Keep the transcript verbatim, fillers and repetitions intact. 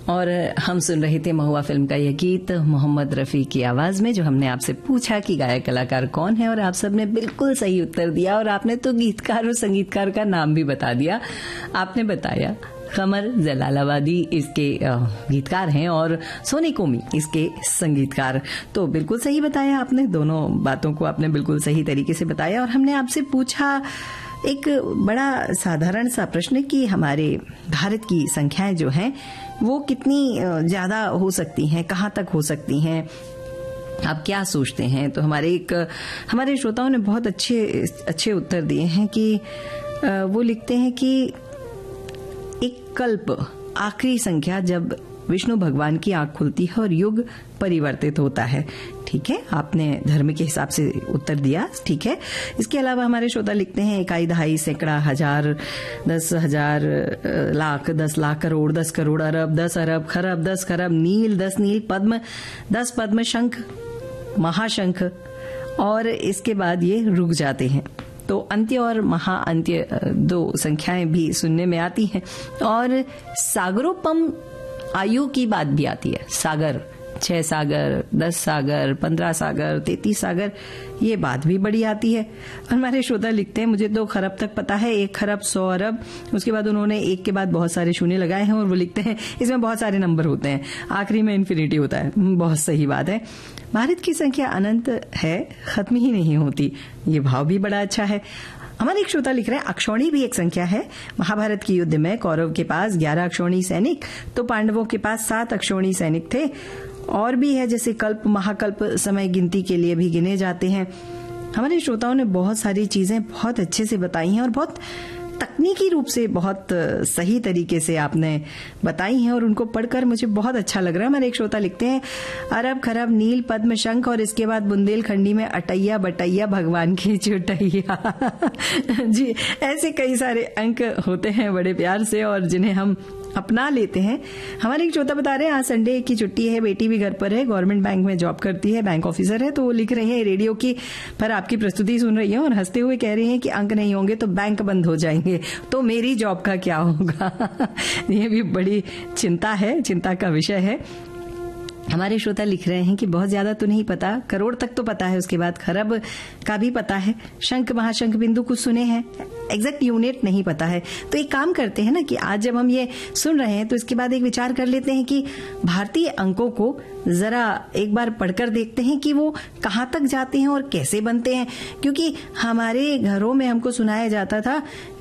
और हम सुन रहे थे महुआ फिल्म का यह गीत मोहम्मद रफी की आवाज में, जो हमने आपसे पूछा कि गायक कलाकार कौन है और आप सबने बिल्कुल सही उत्तर दिया। और आपने तो गीतकार और संगीतकार का नाम भी बता दिया। आपने बताया कमर जलालाबादी इसके गीतकार हैं और सोनी कोमी इसके संगीतकार। तो बिल्कुल सही बताया आपने, दोनों बातों को आपने बिल्कुल सही तरीके से बताया। और हमने आपसे पूछा एक बड़ा साधारण सा प्रश्न कि हमारे भारत की संख्याएं जो हैं वो कितनी ज्यादा हो सकती हैं, कहाँ तक हो सकती हैं, आप क्या सोचते हैं। तो हमारे एक हमारे श्रोताओं ने बहुत अच्छे अच्छे उत्तर दिए हैं कि वो लिखते हैं कि एक कल्प, आखिरी संख्या जब विष्णु भगवान की आंख खुलती है और युग परिवर्तित होता है। ठीक है, आपने धर्म के हिसाब से उत्तर दिया, ठीक है। इसके अलावा हमारे श्रोता लिखते हैं इकाई, दहाई, सैकड़ा, हजार, दस हजार, लाख, दस लाख, करोड़, दस करोड़, अरब, दस अरब, खरब, दस खरब, नील, दस नील, पद्म, दस पद्म, शंख, महाशंख, और इसके बाद ये रुक जाते हैं। तो अंत्य और महाअंत्य दो संख्याएं भी सुनने में आती हैं। और सागरोपम आयु की बात भी आती है। सागर, छह सागर, दस सागर, पंद्रह सागर, तैतीस सागर, ये बात भी बड़ी आती है। हमारे श्रोता लिखते हैं मुझे दो खरब तक पता है, एक खरब सौ अरब, उसके बाद उन्होंने एक के बाद बहुत सारे शून्य लगाए हैं और वो लिखते हैं इसमें बहुत सारे नंबर होते हैं, आखिरी में इन्फिनिटी होता है। बहुत सही बात है। भारत की संख्या अनंत है, खत्म ही नहीं होती, ये भाव भी बड़ा अच्छा है। हमारे एक श्रोता लिख रहे हैं अक्षौणी भी एक संख्या है। महाभारत के युद्ध में कौरव के पास ग्यारह अक्षौणी सैनिक तो पांडवों के पास सात अक्षौणी सैनिक थे। और भी है जैसे कल्प, महाकल्प समय गिनती के लिए भी गिने जाते हैं। हमारे श्रोताओं ने बहुत सारी चीजें बहुत अच्छे से बताई हैं और बहुत तकनीकी रूप से बहुत सही तरीके से आपने बताई हैं और उनको पढ़कर मुझे बहुत अच्छा लग रहा है। हमारे एक श्रोता लिखते हैं अरब, खरब, नील, पद्म, शंख, और इसके बाद बुंदेलखंडी में अटैया बटैया भगवान की चुटैया। जी, ऐसे कई सारे अंक होते हैं बड़े प्यार से और जिन्हें हम अपना लेते हैं। हमारे एक श्रोता बता रहे हैं आज संडे की छुट्टी है, बेटी भी घर पर है, गवर्नमेंट बैंक में जॉब करती है, बैंक ऑफिसर है। तो वो लिख रही है रेडियो की पर आपकी प्रस्तुति सुन रही है और हंसते हुए कह रही हैं कि अंक नहीं होंगे तो बैंक बंद हो जाएंगे, तो मेरी जॉब का क्या होगा। ये भी बड़ी चिंता है, चिंता का विषय है। हमारे श्रोता लिख रहे हैं कि बहुत ज्यादा तो नहीं पता, करोड़ तक तो पता है, उसके बाद खरब का भी पता है, शंख, महाशंख, बिंदु कुछ सुने हैं, एग्जैक्ट यूनिट नहीं पता है। तो एक काम करते हैं ना कि आज जब हम ये सुन रहे हैं तो इसके बाद एक विचार कर लेते हैं कि भारतीय अंकों को जरा एक बार पढ़कर देखते हैं कि वो कहाँ तक जाते हैं और कैसे बनते हैं। क्योंकि हमारे घरों में हमको सुनाया जाता था